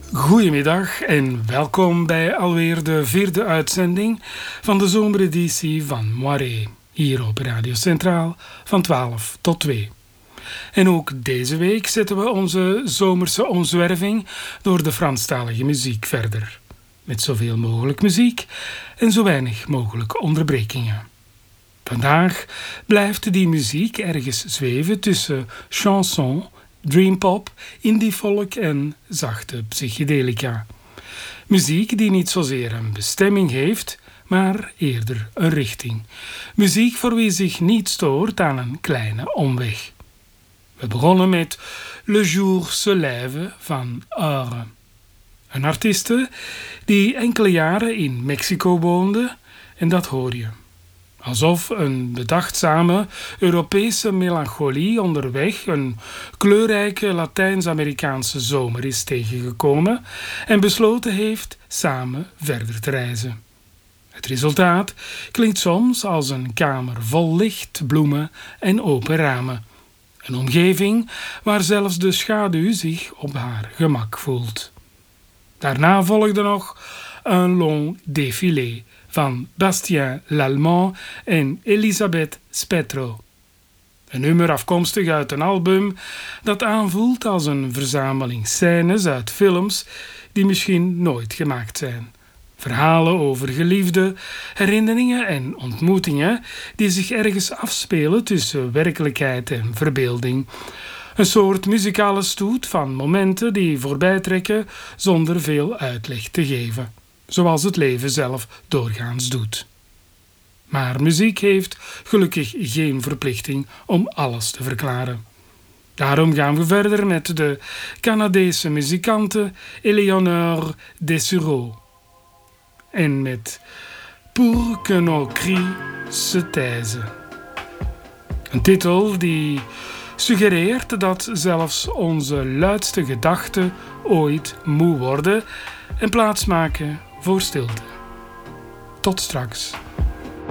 Goedemiddag en welkom bij alweer de 4e uitzending van de zomereditie van Moiré, hier op Radio Centraal van 12 tot 2. En ook deze week zetten we onze zomerse omzwerving door de Franstalige muziek verder. Met zoveel mogelijk muziek en zo weinig mogelijk onderbrekingen. Vandaag blijft die muziek ergens zweven tussen chanson, dreampop, indiefolk en zachte psychedelica. Muziek die niet zozeer een bestemming heeft, maar eerder een richting. Muziek voor wie zich niet stoort aan een kleine omweg. We begonnen met Le Jour se lève van Aure. Een artieste die enkele jaren in Mexico woonde en dat hoor je. Alsof een bedachtzame Europese melancholie onderweg een kleurrijke Latijns-Amerikaanse zomer is tegengekomen en besloten heeft samen verder te reizen. Het resultaat klinkt soms als een kamer vol licht, bloemen en open ramen. Een omgeving waar zelfs de schaduw zich op haar gemak voelt. Daarna volgde nog Un long défilé van Bastien Lallemand en Elisabeth Spetro. Een nummer afkomstig uit een album dat aanvoelt als een verzameling scènes uit films die misschien nooit gemaakt zijn. Verhalen over geliefden, herinneringen en ontmoetingen die zich ergens afspelen tussen werkelijkheid en verbeelding. Een soort muzikale stoet van momenten die voorbij trekken zonder veel uitleg te geven. Zoals het leven zelf doorgaans doet. Maar muziek heeft gelukkig geen verplichting om alles te verklaren. Daarom gaan we verder met de Canadese muzikante Éléonore Dessureau. En met Pour que nos cris se taisent. Een titel die suggereert dat zelfs onze luidste gedachten ooit moe worden en plaatsmaken voor stilte. Tot straks.